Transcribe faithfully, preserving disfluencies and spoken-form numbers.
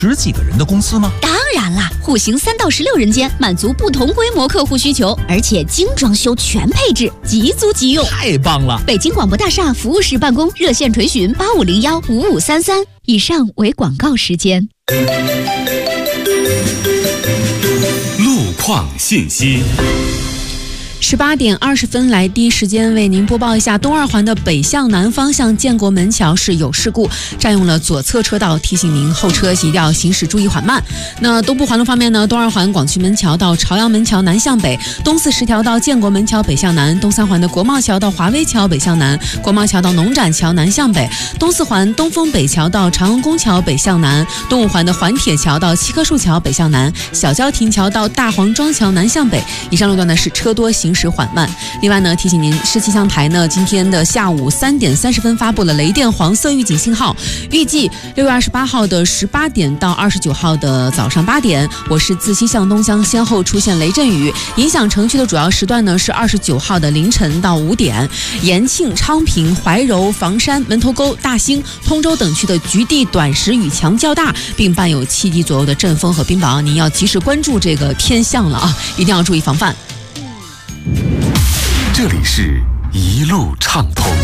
十几个人的公司吗？ 当然啦，户型三到十六人间，满足不同规模客户需求，而且精装修全配置，即租即用， 太棒了！ 北京广播大厦服务室办公，热线垂询八五零幺五五三三。以上为广告时间。 路况信息。 十八点二十分来，第一时间为您播报一下东二环的北向南方向建国门桥是有事故，占用了左侧车道，提醒您后车一定要行驶注意缓慢。那东部环路方面呢，东二环广渠门桥到朝阳门桥南向北，东四十条到建国门桥北向南，东三环的国贸桥到华威桥北向南，国贸桥到农展桥南向北，东四环东风北桥到长安宫桥北向南，东五环的环铁桥到七棵树桥北向南，小郊亭桥到大黄庄桥南向北。以上路段呢是车多行驶缓慢。另外呢，提醒您，市气象台呢今天的下午三点三十分发布了雷电黄色预警信号，预计六月二十八号的十八点到二十九号的早上八点，我市自西向东向先后出现雷阵雨，影响城区的主要时段呢是二十九号的凌晨到五点，延庆、昌平、怀柔、房山、门头沟、大兴、通州等区的局地短时雨强较大，并伴有七级左右的阵风和冰雹，您要及时关注这个天象了啊，一定要注意防范。 这里是一路畅通。